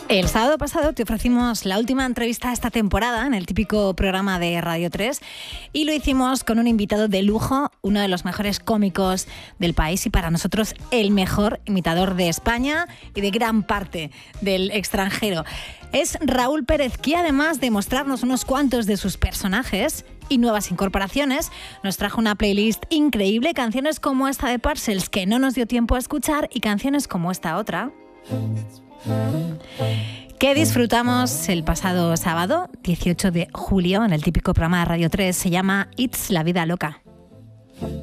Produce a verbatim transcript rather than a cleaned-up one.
El sábado pasado te ofrecimos la última entrevista de esta temporada en el típico programa de Radio tres y lo hicimos con un invitado de lujo, uno de los mejores cómicos del país y para nosotros el mejor imitador de España y de gran parte del extranjero. Es Raúl Pérez, que además de mostrarnos unos cuantos de sus personajes y nuevas incorporaciones, nos trajo una playlist increíble, canciones como esta de Parcels que no nos dio tiempo a escuchar y canciones como esta otra que disfrutamos el pasado sábado, dieciocho de julio, en el típico programa de Radio tres. Se llama It's la vida loca.